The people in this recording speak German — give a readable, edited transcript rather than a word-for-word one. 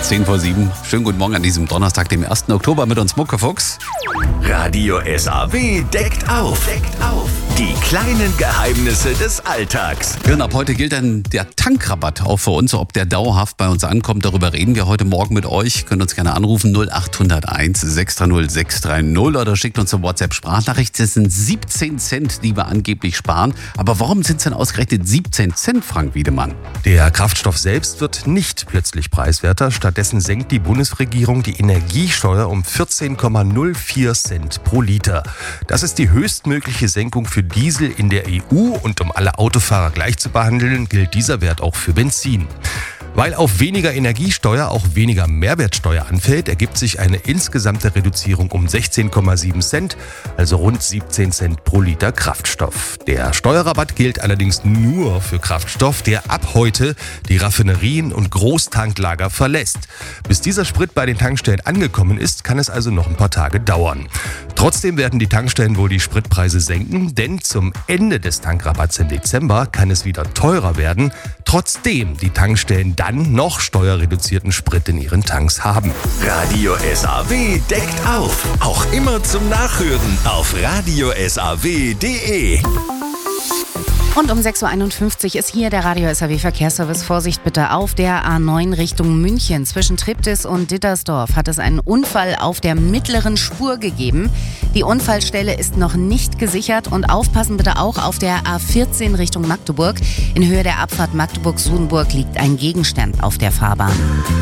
10:07. Schönen guten Morgen an diesem Donnerstag, dem 1. Oktober mit uns Muckefuchs. Radio SAW deckt auf. Die kleinen Geheimnisse des Alltags. Ja, und ab heute gilt dann der Tankrabatt auch für uns. Ob der dauerhaft bei uns ankommt, darüber reden wir heute Morgen mit euch. Könnt uns gerne anrufen 0801 630 630 oder schickt uns eine WhatsApp-Sprachnachricht. Das sind 17 Cent, die wir angeblich sparen. Aber warum sind es denn ausgerechnet 17 Cent, Frank Wiedemann? Der Kraftstoff selbst wird nicht plötzlich preiswerter. Stattdessen senkt die Bundesregierung die Energiesteuer um 14,04 Cent pro Liter. Das ist die höchstmögliche Senkung für Diesel in der EU und um alle Autofahrer gleich zu behandeln, gilt dieser Wert auch für Benzin. Weil auf weniger Energiesteuer auch weniger Mehrwertsteuer anfällt, ergibt sich eine insgesamte Reduzierung um 16,7 Cent, also rund 17 Cent pro Liter Kraftstoff. Der Steuerrabatt gilt allerdings nur für Kraftstoff, der ab heute die Raffinerien und Großtanklager verlässt. Bis dieser Sprit bei den Tankstellen angekommen ist, kann es also noch ein paar Tage dauern. Trotzdem werden die Tankstellen wohl die Spritpreise senken, denn zum Ende des Tankrabatts im Dezember kann es wieder teurer werden, trotzdem die Tankstellen dann noch steuerreduzierten Sprit in ihren Tanks haben. Radio SAW deckt auf. Auch immer zum Nachhören auf radiosaw.de. Und um 6.51 Uhr ist hier der Radio SAW Verkehrsservice. Vorsicht bitte auf der A9 Richtung München. Zwischen Triptis und Dittersdorf hat es einen Unfall auf der mittleren Spur gegeben. Die Unfallstelle ist noch nicht gesichert und aufpassen bitte auch auf der A14 Richtung Magdeburg. In Höhe der Abfahrt Magdeburg-Sudenburg liegt ein Gegenstand auf der Fahrbahn.